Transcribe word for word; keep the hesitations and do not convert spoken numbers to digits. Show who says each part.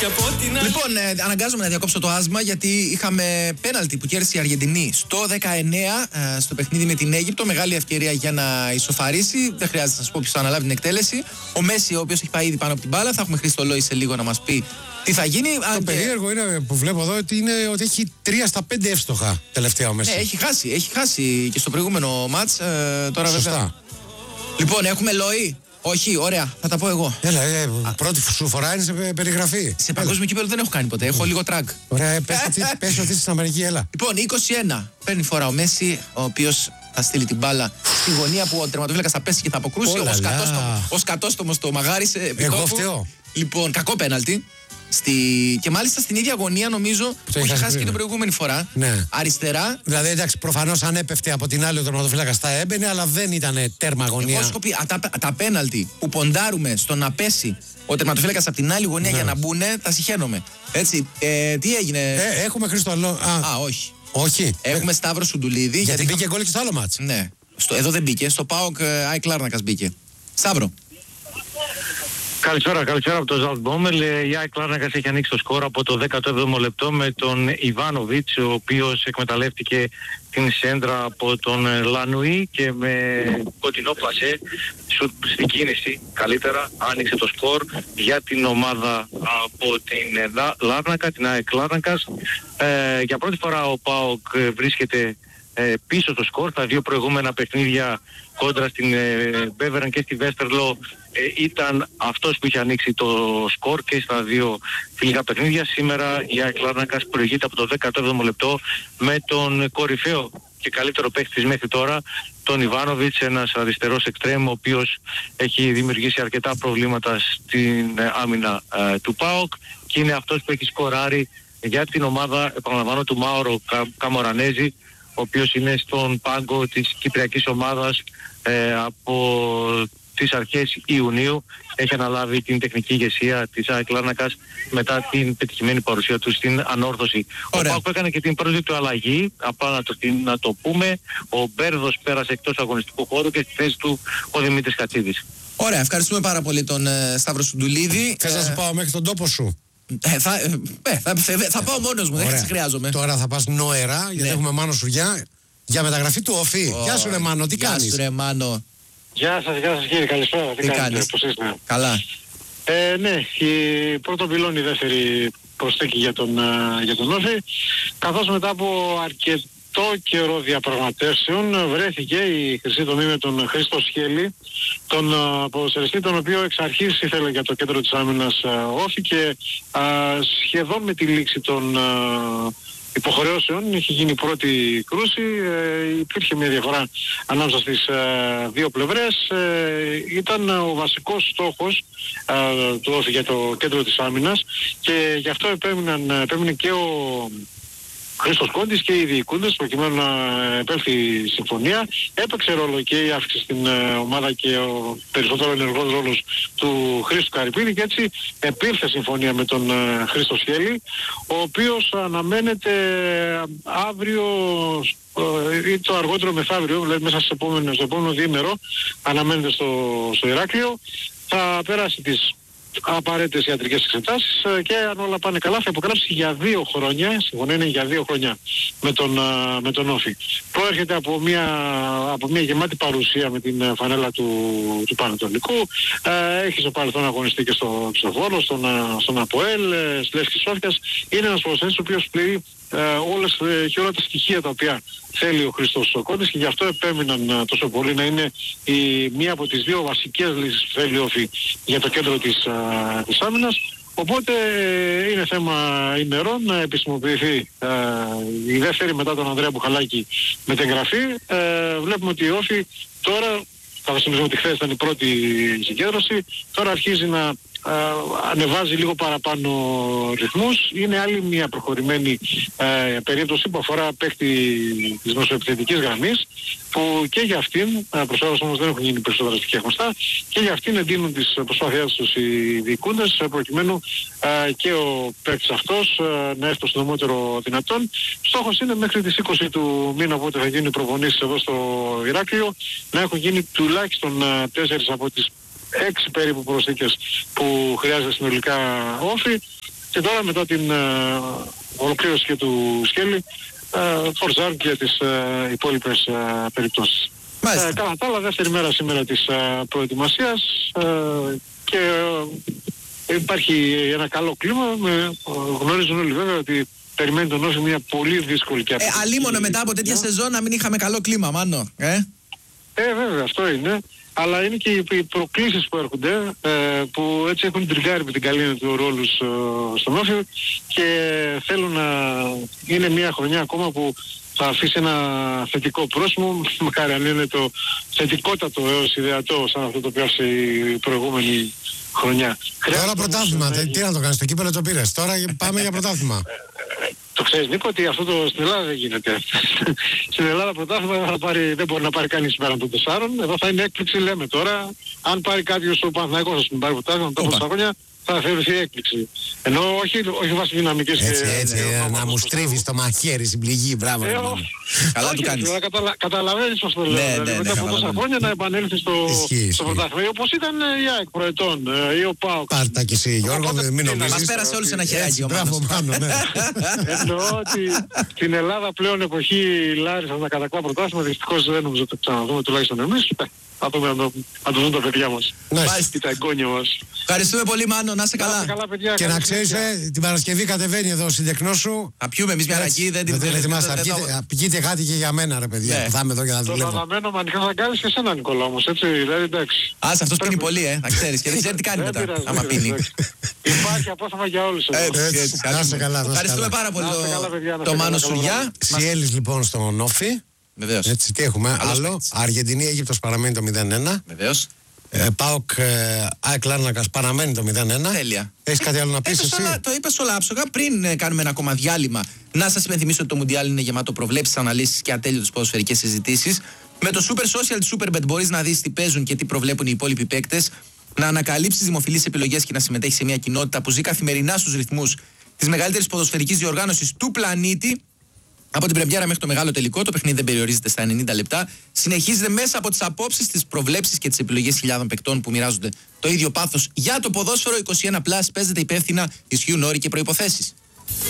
Speaker 1: Λοιπόν, ε, αναγκάζομαι να διακόψω το άσμα γιατί είχαμε πέναλτι που κέρδισε η Αργεντινή στο δεκαεννέα ε, στο παιχνίδι με την Αίγυπτο. Μεγάλη ευκαιρία για να ισοφαρίσει. Δεν χρειάζεται να σα πω ποιο θα αναλάβει την εκτέλεση. Ο Μέση, ο οποίος έχει πάει ήδη πάνω από την μπάλα. Θα έχουμε Χρήστο Λόη σε λίγο να μας πει τι θα γίνει.
Speaker 2: Το και... περίεργο είναι που βλέπω εδώ ότι, είναι, ότι έχει τρία στα πέντε εύστοχα τελευταία ο Μέση.
Speaker 1: Ναι, έχει χάσει. Έχει χάσει και στο προηγούμενο μάτς. Ε, τώρα
Speaker 2: Σωστά.
Speaker 1: βέβαια. Λοιπόν, έχουμε Λόη. Όχι, ωραία, θα τα πω εγώ.
Speaker 2: Έλα, ε, πρώτη σου φορά είναι σε περιγραφή.
Speaker 1: Σε παγκόσμιο κύπελλο δεν έχω κάνει ποτέ. Έχω λίγο τραγκ.
Speaker 2: Ωραία, πες ότι, πες ότι είσαι στην Αμερική, έλα.
Speaker 1: Λοιπόν, είκοσι ένα παίρνει φορά ο Μέση, ο οποίος θα στείλει την μπάλα στη γωνία που ο τερματοφύλακας θα πέσει και θα αποκρούσει. Ο, σκατόστομο, ο σκατόστομος το μαγάρισε.
Speaker 2: Εγώ φταίω.
Speaker 1: Λοιπόν, κακό πέναλτι. Στη... Και μάλιστα στην ίδια γωνία νομίζω που είχε χάσει και την προηγούμενη φορά.
Speaker 2: Ναι.
Speaker 1: Αριστερά.
Speaker 2: Δηλαδή, εντάξει, προφανώς αν έπεφτε από την άλλη ο τερματοφύλακας θα έμπαινε, αλλά δεν ήταν τέρμα γωνία.
Speaker 1: Εγώ σου πει, τα, τα πέναλτι που ποντάρουμε στο να πέσει ο τερματοφύλακας από την άλλη γωνία, ναι, για να μπουνε, τα συχαίνομαι. Έτσι, ε, τι έγινε.
Speaker 2: Ε, έχουμε Χρήστο Λόη. Α,
Speaker 1: Α, όχι.
Speaker 2: Όχι.
Speaker 1: Έχουμε ε, Σταύρο Σουντουλίδη.
Speaker 2: Γιατί, γιατί μπήκε
Speaker 1: είχα...
Speaker 2: γκολ και στο άλλο μάτς.
Speaker 1: Ναι. Στο, εδώ δεν μπήκε. Στο ΠΑΟΚ Άι Κλάρνακας μπήκε. Σταύρο.
Speaker 3: Καλησπέρα, καλησπέρα από το Ζαλτμπόμελ. Η Άι Κλάρνακας έχει ανοίξει το σκορ από το δέκατο έβδομο λεπτό με τον Ιβάνοβιτς, ο οποίος εκμεταλλεύτηκε την σέντρα από τον Λανουί και με κοντινό πλασέ στην κίνηση καλύτερα άνοιξε το σκορ για την ομάδα από την Λάρνακα, την Άι Κλάρνακας. Ε, για πρώτη φορά ο ΠΑΟΚ βρίσκεται ε, πίσω στο σκορ. Τα δύο προηγούμενα παιχνίδια κόντρα στην ε, Μπέβεραν και στη Βέστερλο ε, ήταν αυτός που είχε ανοίξει το σκορ και στα δύο φιλικά παιχνίδια. Σήμερα η Άι Κλάρνακας προηγείται από το δέκατο έβδομο λεπτό με τον κορυφαίο και καλύτερο παίκτης μέχρι τώρα, τον Ιβάνοβιτς, ένας αριστερός εξτρέμ, ο οποίος έχει δημιουργήσει αρκετά προβλήματα στην ε, άμυνα ε, του ΠΑΟΚ και είναι αυτός που έχει σκοράρει για την ομάδα, επαναλαμβάνω, του Μάουρο Κα, Καμορανέζη, ο οποίος είναι στον πάγκο της κυπριακής ομάδας ε, από τις αρχές Ιουνίου. Έχει αναλάβει την τεχνική ηγεσία της Άι Κλάρνακας μετά την πετυχημένη παρουσία του στην ανόρθωση. Ωραία. Ο ΠΑΟΚ έκανε και την πρώτη του αλλαγή, απλά να το, να το πούμε. Ο Μπέρδος πέρασε εκτός αγωνιστικού χώρου και στη θέση του ο Δημήτρης Κατσίδης.
Speaker 1: Ωραία, ευχαριστούμε πάρα πολύ τον ε, Σταύρο Σουντουλίδη.
Speaker 2: Θες ε... να σου πάω μέχρι τον τόπο σου?
Speaker 1: Ε, θα, ε, θα, θα, θα πάω μόνος μου, δεν χρειάζομαι.
Speaker 2: Τώρα θα πας νοερά, γιατί ναι, έχουμε Μάνο Σουριά για μεταγραφή του ΟΦΗ. Oh, γεια σου ρε Μάνο, τι
Speaker 1: γεια
Speaker 2: κάνεις?
Speaker 1: Γεια σου ρε Μάνο.
Speaker 3: Γεια σας, γεια σας κύριε, καλησπέρα. Τι,
Speaker 1: τι κάνεις,
Speaker 3: κάνεις, πώς είστε?
Speaker 1: Καλά.
Speaker 3: Ε, ναι, η πρώτο πυλώνη, η δεύτερη προσθήκη για τον, για τον ΟΦΗ. Καθώς μετά από αρκετό καιρό διαπραγματεύσεων βρέθηκε η χρυσή τομή με τον Χρήστο Σχέλη, τον ποδοσφαιριστή, τον οποίο εξ αρχής ήθελε για το κέντρο της άμυνας ΟΦΗ και α, σχεδόν με τη λήξη των α, υποχρεώσεων είχε γίνει η πρώτη κρούση, ε, υπήρχε μια διαφορά ανάμεσα στις ε, δύο πλευρές. Ε, ήταν ο βασικός στόχος ε, του ΟΦΗ για το κέντρο της άμυνας και γι' αυτό επέμειναν, επέμεινε και ο Χρήστος Κόντης και οι διοικούντες προκειμένου να επέλθει η συμφωνία. Έπαιξε ρόλο και η αύξηση στην uh, ομάδα και ο περισσότερο ενεργός ρόλος του Χρήστου Καρυπίδη και έτσι επήλθε συμφωνία με τον uh, Χρήστο Σχέλη, ο οποίος αναμένεται αύριο ή το αργότερο μεθαύριο, δηλαδή μέσα στο επόμενο, στο επόμενο διήμερο αναμένεται στο, στο Ηράκλειο. Θα περάσει τις απαραίτητες ιατρικές εξετάσεις και αν όλα πάνε καλά θα υπογράψει για δύο χρόνια, συμφωνία είναι για δύο χρόνια με τον, με τον ΟΦΗ. Προέρχεται από μια, από μια γεμάτη παρουσία με την φανέλα του, του Πανετολικού. Ε, έχει στο παρελθόν αγωνιστεί και στο Ψευόλο, στον, στον ΑΠΟΕΛ, στη Λεύσκη Σόφιας. Είναι ένας ποδοσφαιριστής ο οποίος πληρεί ε, όλες και όλα τα στοιχεία τα οποία θέλει ο Χρήστος Κόντης και γι' αυτό επέμειναν τόσο πολύ να είναι η, μία από τις δύο βασικές λύσεις που θέλει ο ΟΦΗ για το κέντρο της, α, της άμυνας. Οπότε είναι θέμα ημερών να επισημοποιηθεί α, η δεύτερη μετά τον Ανδρέα Μπουχαλάκη μετεγγραφή. Ε, βλέπουμε ότι η ΟΦΗ τώρα, θα θυμίζω ότι χθες ήταν η πρώτη συγκέντρωση, τώρα αρχίζει να Uh, ανεβάζει λίγο παραπάνω ρυθμούς. Είναι άλλη μια προχωρημένη uh, περίπτωση που αφορά παίκτη της μεσοεπιθετικής γραμμής που και για αυτήν, uh, προς ώρας όμως δεν έχουν γίνει περισσότερα στοιχεία γνωστά, και για αυτήν εντείνουν τις προσπάθειές τους οι διοικούντες προκειμένου uh, και ο παίκτης αυτός uh, να έρθει το συντομότερο δυνατόν. Στόχος είναι μέχρι τις είκοσι του μήνα, οπότε θα γίνουν οι προπονήσεις εδώ στο Ηράκλειο, να έχουν γίνει τουλάχιστον uh, τέσσερις από τις έξι περίπου προσθήκες που χρειάζεται συνολικά ΟΦΗ. και τώρα μετά την ε, ολοκλήρωση και του σκέλη ε, φορζάρουν και τις ε, υπόλοιπες ε, περιπτώσεις. Ε, κατά τα άλλα, δεύτερη μέρα σήμερα της ε, προετοιμασίας ε, και ε, υπάρχει ένα καλό κλίμα. Με, ε, γνωρίζουν όλοι βέβαια ότι περιμένει τον Όφη μια πολύ δύσκολη και
Speaker 1: απαιτητική. Ε, αλίμονο μετά από τέτοια σεζόν να μην είχαμε καλό κλίμα, Μάνο. Ε,
Speaker 3: ε βέβαια, αυτό είναι. Αλλά είναι και οι προκλήσεις που έρχονται, ε, που έτσι έχουν τριγκάρει με την καλή του ρόλους ε, στον Όφη και θέλουν να είναι μια χρονιά ακόμα που θα αφήσει ένα θετικό πρόσημο, μακάρι αν είναι το θετικότατο έως ιδεατό σαν αυτό το οποίο άφησε η προηγούμενη χρονιά.
Speaker 2: Τώρα πρωτάθλημα, να... τι να το κάνεις, το κύπελλο το πήρες, τώρα πάμε για πρωτάθλημα.
Speaker 3: Το ξέρεις Νίκο ότι αυτό το στην Ελλάδα δεν γίνεται. Στην Ελλάδα πρωτάθλημα δεν, πάρει, δεν μπορεί να πάρει κανείς πέραν των τεσσάρων. Εδώ θα είναι έκπληξη, λέμε τώρα. Αν πάρει κάποιος ο Παναθηναϊκός να μην πάρει πρωτάθλημα τα τόσα χρόνια, θα θεωρηθεί έκπληξη. Ενώ όχι, όχι βάσει δυναμικές και...
Speaker 2: Έτσι, έτσι, ε, να μου στρίβεις το μαχαίρι στην πληγή, μπράβο.
Speaker 3: Ε,
Speaker 1: καλά του κάνεις.
Speaker 3: Καταλα, καταλαβαίνεις πώς το λέω.
Speaker 1: Ναι, ναι, ναι,
Speaker 3: μετά από τόσα χρόνια να επανέλθει στο, στο πρωτάθλημα. Όπως ήταν η ΑΕΚ προετών ή ο ΠΑΟΚ.
Speaker 2: Πάρτα κι εσύ Γιώργο, μην νομίζεις.
Speaker 1: Μας πέρασε όλους ένα χεράκι ο
Speaker 2: Μάνος.
Speaker 3: Εννοώ ότι την Ελλάδα πλέον εποχή Λάρισας να κατακτά πρωτάθλημα δυστυχώς δεν νομίζω ότι θα ξαναδούμε τουλάχιστον εμείς. Θα δούμε να το δουν τα παιδιά μας. Μάλιστα τα εγγόνια μας.
Speaker 1: Ευχαριστούμε πολύ Μάνο, να είσαι καλά.
Speaker 3: καλά παιδιά,
Speaker 2: και να ξέρεις, ε, την Παρασκευή κατεβαίνει εδώ ο συντεκνός σου.
Speaker 1: Θα πιούμε εμείς μια ρακή, δεν την
Speaker 2: ετοιμάστε. Πηγείτε κάτι και για μένα ρε παιδιά, που θα είμαι εδώ και θα δουλεύω.
Speaker 3: Το αναμένω με ανοιχτά θα κάνεις και εσένα Νικόλα όμως, έτσι, δηλαδή εντάξει.
Speaker 1: Ας, αυτός πίνει πολύ, ε, να ξέρεις, και δεν ξέρει τι κάνει μετά, άμα πίνει.
Speaker 3: Υπάρχει απόσταμα για όλους
Speaker 2: εδώ.
Speaker 1: Ευχαριστούμε πάρα πολύ το Μάνο Σουριά.
Speaker 2: Σιέλης λοιπόν στον Όφη.
Speaker 1: Βεβαίως.
Speaker 2: Έτσι, τι έχουμε, Καλώς άλλο. Έτσι. Αργεντινή, Αίγυπτος παραμένει το μηδέν ένα.
Speaker 1: Βεβαίως.
Speaker 2: Ε, ΠΑΟΚ, ε, ΑΕΚ Λάρνακας παραμένει το μηδέν ένα.
Speaker 1: Τέλεια.
Speaker 2: Έχεις κάτι άλλο να πεις εσύ?
Speaker 1: Όλα, το είπες όλα άψογα. Πριν ε, κάνουμε ένα ακόμα διάλειμμα, να σας υπενθυμίσω ότι το Μουντιάλ είναι γεμάτο προβλέψεις, αναλύσεις και ατέλειωτες ποδοσφαιρικές συζητήσεις. Με το Super Social της Superbet μπορείς να δεις τι παίζουν και τι προβλέπουν οι υπόλοιποι παίκτες, να ανακαλύψεις δημοφιλείς επιλογές και να συμμετέχεις σε μια κοινότητα που ζει καθημερινά στους ρυθμούς της μεγαλύτερης ποδοσφαιρικής διοργάνωσης του πλανήτη. Από την πρεμιέρα μέχρι το μεγάλο τελικό, το παιχνίδι δεν περιορίζεται στα ενενήντα λεπτά. Συνεχίζεται μέσα από τις απόψεις, τις προβλέψεις και τις επιλογές χιλιάδων παικτών που μοιράζονται το ίδιο πάθος για το ποδόσφαιρο. είκοσι ένα συν, παίζεται υπεύθυνα, ισχύουν όροι και προϋποθέσεις.